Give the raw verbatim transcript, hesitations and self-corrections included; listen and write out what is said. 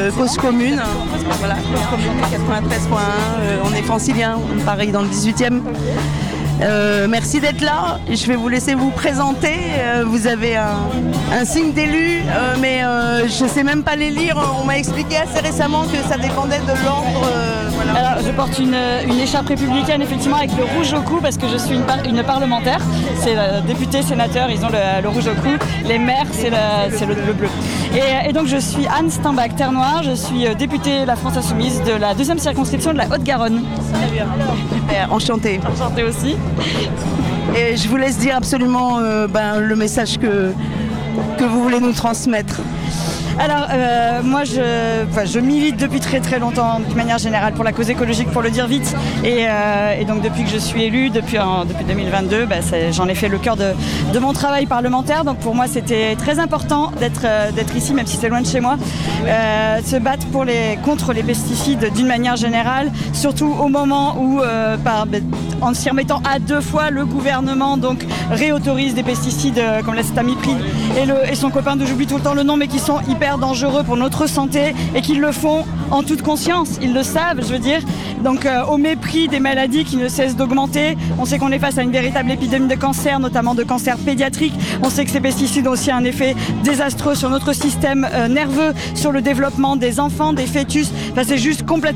euh, Cause Commune. Voilà, Cause Commune quatre-vingt-treize point un. Euh, on est francilien, pareil dans le dix-huitième. Euh, merci d'être là. Je vais vous laisser vous présenter. Euh, vous avez un, un signe d'élu, euh, mais euh, je ne sais même pas les lire. On m'a expliqué assez récemment que ça dépendait de l'ordre. Euh, voilà. Alors, je porte une, une écharpe républicaine, effectivement, avec le rouge au cou, parce que je suis une, par, une parlementaire. C'est le député, sénateur, ils ont le, le rouge au cou. Les maires, c'est le, c'est le, le bleu. Et, et donc, je suis Anne Steinbach, Terre Noire. Je suis députée La France Insoumise de la deuxième circonscription de la Haute-Garonne. Très bien. Super, enchantée. Enchantée aussi. Et je vous laisse dire absolument euh, ben, le message que, que vous voulez nous transmettre. Alors, euh, moi, je, enfin, je milite depuis très très longtemps, de manière générale, pour la cause écologique, pour le dire vite. Et, euh, et donc, depuis que je suis élue, depuis, en, depuis deux mille vingt-deux, bah, j'en ai fait le cœur de, de mon travail parlementaire. Donc, pour moi, c'était très important d'être euh, d'être ici, même si c'est loin de chez moi. Euh, se battre pour les, contre les pesticides d'une manière générale, surtout au moment où, euh, par, en s'y remettant à deux fois, le gouvernement donc, réautorise des pesticides euh, comme l'acétamipride et, le, et son copain, dont j'oublie tout le temps le nom, mais qui sont hyper dangereux pour notre santé et qu'ils le font en toute conscience, ils le savent, je veux dire. Donc euh, au mépris des maladies qui ne cessent d'augmenter, on sait qu'on est face à une véritable épidémie de cancer, notamment de cancer pédiatrique. On sait que ces pesticides ont aussi un effet désastreux sur notre système euh, nerveux, sur le développement des enfants, des fœtus. Enfin, c'est juste complètement